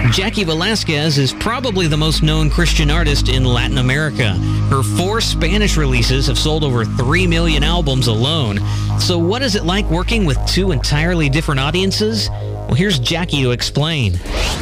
Jackie Velasquez is probably the most known Christian artist in Latin America. Her 4 Spanish releases have sold over 3 million albums alone. So what is it like working with 2 entirely different audiences? Well, here's Jackie to explain.